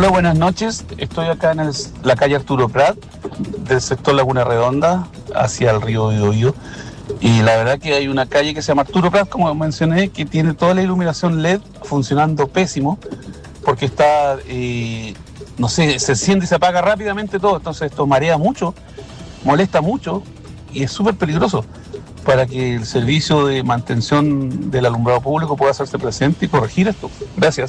Hola, buenas noches. Estoy acá en la calle Arturo Prat, del sector Laguna Redonda, hacia el río Biobío. Y la verdad que hay una calle que se llama Arturo Prat, como mencioné, que tiene toda la iluminación LED funcionando pésimo, porque está, no sé, se enciende y se apaga rápidamente todo. Entonces esto marea mucho, molesta mucho y es súper peligroso para que el servicio de mantención del alumbrado público pueda hacerse presente y corregir esto. Gracias.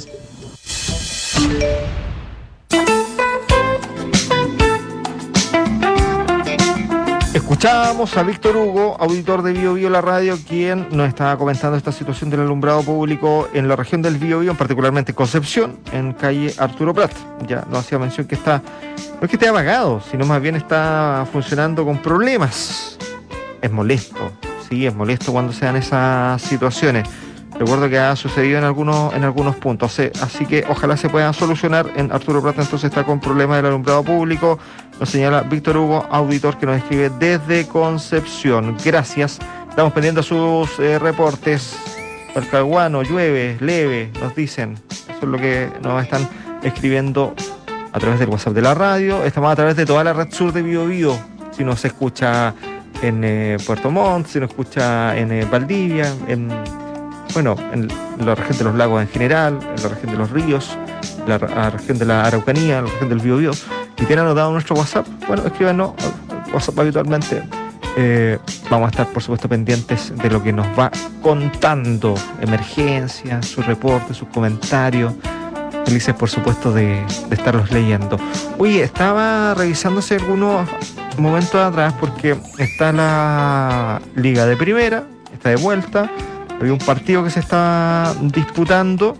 Escuchábamos a Víctor Hugo, auditor de Biobío La Radio, quien nos estaba comentando esta situación del alumbrado público en la región del Biobío, particularmente Concepción, en calle Arturo Prat. Ya nos hacía mención que no es que esté apagado, sino más bien está funcionando con problemas. Es molesto, sí, es molesto cuando se dan esas situaciones. Recuerdo que ha sucedido en algunos puntos, así que ojalá se pueda solucionar. En Arturo Prat entonces está con problemas del alumbrado público, nos señala Víctor Hugo, auditor que nos escribe desde Concepción. Gracias, estamos pendiendo sus reportes. Talcahuano, llueve, leve, nos dicen. Eso es lo que nos están escribiendo a través del WhatsApp de la radio. Estamos a través de toda la red sur de Biobío. Si nos escucha en Puerto Montt, si nos escucha en Valdivia, en la región de los lagos en general, en la región de los ríos, la región de la Araucanía, la región del Biobío, y tienen anotado nuestro WhatsApp, bueno, escríbanos WhatsApp habitualmente. Vamos a estar, por supuesto, pendientes de lo que nos va contando, emergencias, sus reportes, sus comentarios. Felices, por supuesto, de estarlos leyendo. Oye, estaba revisándose algunos momentos atrás porque está la Liga de Primera, está de vuelta. Había un partido que se está disputando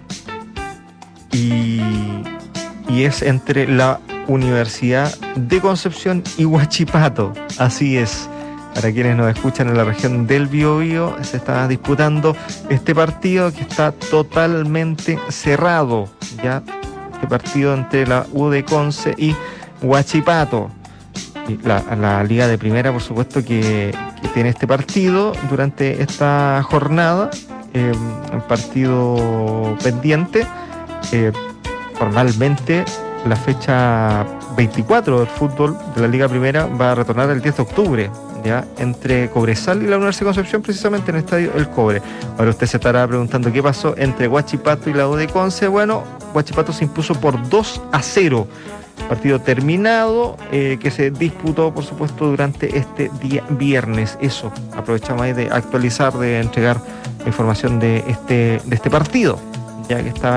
y es entre la Universidad de Concepción y Huachipato. Así es, para quienes nos escuchan en la región del Biobío, se está disputando este partido que está totalmente cerrado. Ya, este partido entre la U de Conce y Huachipato. Y la Liga de Primera, por supuesto, que tiene este partido durante esta jornada, un partido pendiente. Formalmente, la fecha 24 del fútbol de la Liga Primera va a retornar el 10 de octubre, ya entre Cobresal y la Universidad de Concepción, precisamente en el estadio El Cobre. Ahora usted se estará preguntando qué pasó entre Huachipato y la U de Conce. Bueno, Huachipato se impuso por 2-0. Partido terminado, que se disputó, por supuesto, durante este día viernes. Eso, aprovechamos ahí de actualizar, de entregar información de este partido, ya que estaba